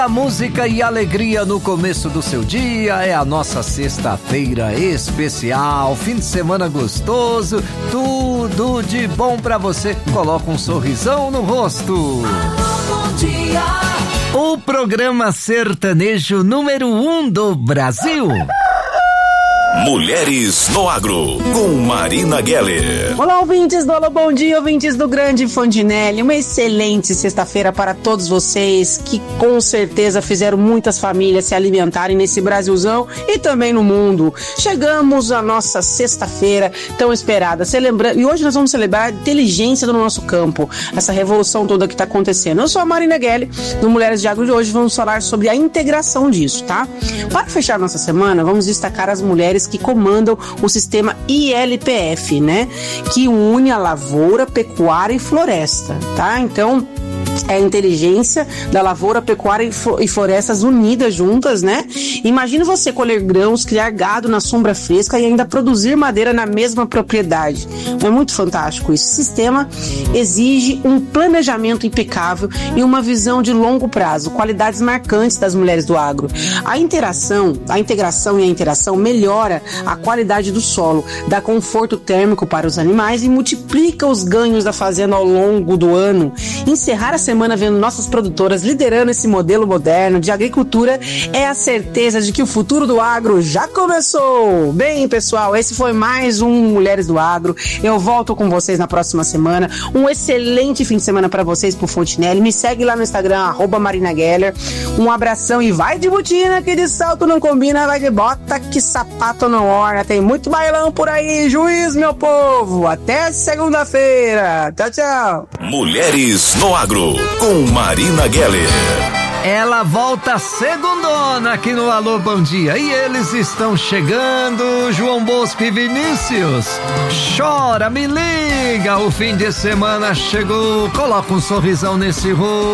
A música e alegria no começo do seu dia é a nossa sexta-feira especial, fim de semana gostoso, tudo de bom pra você. Coloca um sorrisão no rosto. Alô, bom dia. O programa sertanejo número 1 do Brasil. Mulheres no Agro, com Marina Geller. Olá, ouvintes do Alô Bom Dia, ouvintes do Grande Fondinelli. Uma excelente sexta-feira para todos vocês que com certeza fizeram muitas famílias se alimentarem nesse Brasilzão e também no mundo. Chegamos à nossa sexta-feira tão esperada, e hoje nós vamos celebrar a inteligência do nosso campo, essa revolução toda que está acontecendo. Eu sou a Marina Geller, do Mulheres de Agro, de hoje vamos falar sobre a integração disso, tá? Para fechar nossa semana, vamos destacar as mulheres que comandam o sistema ILPF, né? Que une a lavoura, pecuária e floresta, tá? Então, é a inteligência da lavoura, pecuária e florestas unidas juntas, né? Imagine você colher grãos, criar gado na sombra fresca e ainda produzir madeira na mesma propriedade. É muito fantástico. Esse sistema exige um planejamento impecável e uma visão de longo prazo, qualidades marcantes das mulheres do agro. A integração e a interação melhora a qualidade do solo, dá conforto térmico para os animais e multiplica os ganhos da fazenda ao longo do ano. Encerrar a semana vendo nossas produtoras liderando esse modelo moderno de agricultura é a certeza de que o futuro do agro já começou. Bem, pessoal, esse foi mais um Mulheres do Agro. Eu volto com vocês na próxima semana. Um excelente fim de semana para vocês pro Fontinelli. Me segue lá no Instagram, @MarinaGeller. Um abração e vai de botina, que de salto não combina, vai de bota que sapato não orna. Tem muito bailão por aí, juiz, meu povo. Até segunda-feira. Tchau, tchau. Mulheres no Agro, com Marina Geller. Ela volta segundona aqui no Alô Bom Dia. E eles estão chegando, João Bosco e Vinícius. Chora, me liga, o fim de semana chegou. Coloca um sorrisão nesse rosto.